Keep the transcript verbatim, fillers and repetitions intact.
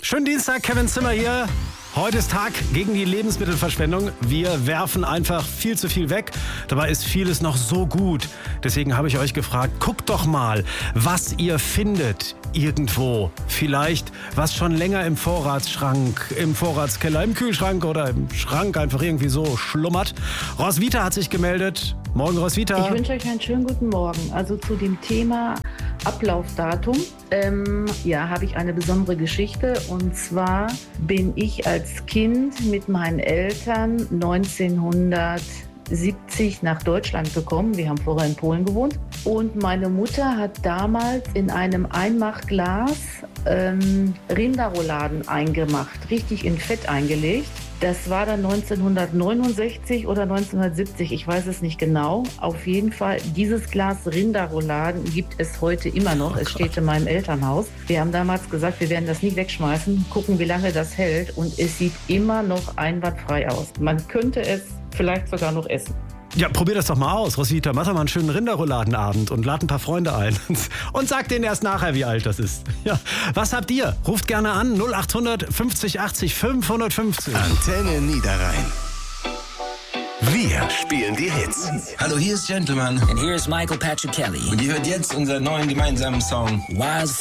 Schönen Dienstag, Kevin Zimmer hier. Heute ist Tag gegen die Lebensmittelverschwendung. Wir werfen einfach viel zu viel weg. Dabei ist vieles noch so gut. Deswegen habe ich euch gefragt, guckt doch mal, was ihr findet irgendwo. Vielleicht was schon länger im Vorratsschrank, im Vorratskeller, im Kühlschrank oder im Schrank einfach irgendwie so schlummert. Roswitha hat sich gemeldet. Morgen, Roswitha. Ich wünsche euch einen schönen guten Morgen. Also zu dem Thema Ablaufdatum, ähm, ja, habe ich eine besondere Geschichte. Und zwar bin ich als Kind mit meinen Eltern neunzehnhundertsiebzig nach Deutschland gekommen. Wir haben vorher in Polen gewohnt. Und meine Mutter hat damals in einem Einmachglas ähm, Rinderrouladen eingemacht, richtig in Fett eingelegt. Das war dann neunzehnhundertneunundsechzig oder neunzehnhundertsiebzig, ich weiß es nicht genau. Auf jeden Fall, dieses Glas Rinderrouladen gibt es heute immer noch. Es steht in meinem Elternhaus. Wir haben damals gesagt, wir werden das nie wegschmeißen, gucken, wie lange das hält. Und es sieht immer noch einwandfrei aus. Man könnte es vielleicht sogar noch essen. Ja, probier das doch mal aus, Roswitha. Mach doch mal einen schönen Rinderrouladenabend und lad ein paar Freunde ein. Und sag denen erst nachher, wie alt das ist. Ja. Was habt ihr? Ruft gerne an null acht fünfzig achtzig fünfhundertfünfzig. Antenne Niederrhein. Wir spielen die Hits. Hallo, hier ist Gentleman. And here's Michael Patrick Kelly. Und ihr hört jetzt unseren neuen gemeinsamen Song Wildfire.